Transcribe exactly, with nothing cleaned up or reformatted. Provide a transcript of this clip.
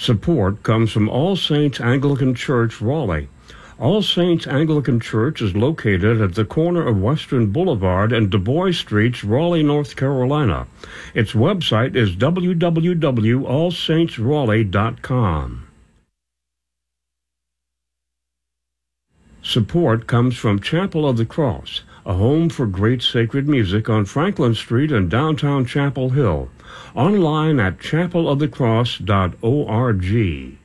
Support comes from All Saints Anglican Church, Raleigh. All Saints Anglican Church is located at the corner of Western Boulevard and Du Bois Streets, Raleigh, North Carolina. Its website is w w w dot all saints raleigh dot com. Support comes from Chapel of the Cross, a home for great sacred music on Franklin Street in downtown Chapel Hill. Online at chapel of the cross dot org.